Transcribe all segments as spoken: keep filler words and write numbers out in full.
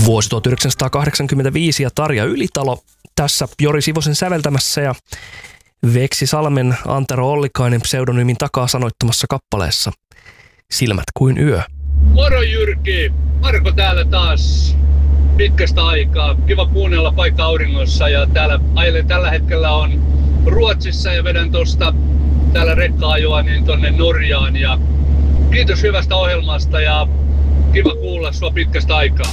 Vuosi tuhatyhdeksänsataakahdeksankymmentäviisi ja Tarja Ylitalo tässä Jori Sivosen säveltämässä ja Veksi Salmen Antero Ollikainen pseudonyymin takaa sanoittamassa kappaleessa Silmät kuin yö. Moro Jyrki, Marko täällä taas pitkästä aikaa. Kiva kuunnella Paikka Auringossa ja täällä ajelen tällä hetkellä on Ruotsissa ja vedän tosta täällä rekka-ajoa niin tonne Norjaan ja kiitos hyvästä ohjelmasta ja kiva kuulla sua pitkästä aikaa.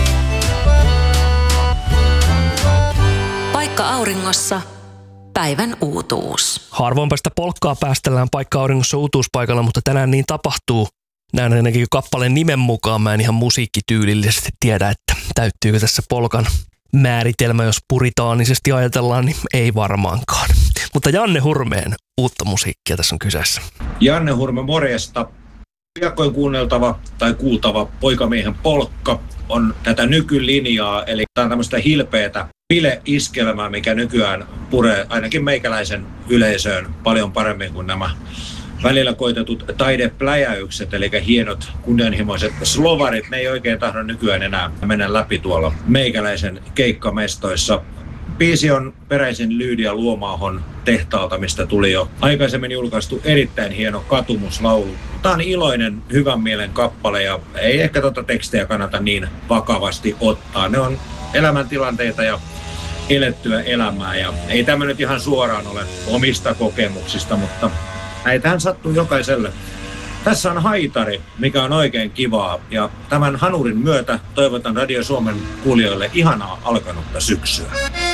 Paikka Auringossa. Päivän uutuus. Harvoinpa sitä polkkaa päästellään Paikka Auringossa uutuuspaikalla, mutta tänään niin tapahtuu. Näin ainakin kappaleen nimen mukaan. Mä en ihan musiikkityylillisesti tiedä, että täyttyykö tässä polkan määritelmä, jos puritaanisesti ajatellaan, niin ei varmaankaan. Mutta Janne Hurmeen uutta musiikkia tässä on kyseessä. Janne Hurme, morjesta. Piakkoin kuunneltava tai kuultava Poikamiehen polkka on tätä nykylinjaa, eli tämä on tämmöistä hilpeätä bile-iskelmää, mikä nykyään puree ainakin meikäläisen yleisöön paljon paremmin kuin nämä välillä koitetut taidepläjäykset, eli hienot kunnianhimoiset slovarit. Ne ei oikein tahdo nykyään enää mennä läpi tuolla meikäläisen keikkamestoissa. Biisi on peräisin Lyydia Luomaahon tehtaalta, mistä tuli jo aikaisemmin julkaistu erittäin hieno katumuslaulu. Tämä on iloinen, hyvän mielen kappale ja ei ehkä tuota tekstejä kannata niin vakavasti ottaa. Ne on elämäntilanteita ja elettyä elämää ja ei tämä nyt ihan suoraan ole omista kokemuksista, mutta näitähän sattuu jokaiselle. Tässä on Haitari, mikä on oikein kivaa ja tämän hanurin myötä toivotan Radio Suomen kuulijoille ihanaa alkanutta syksyä.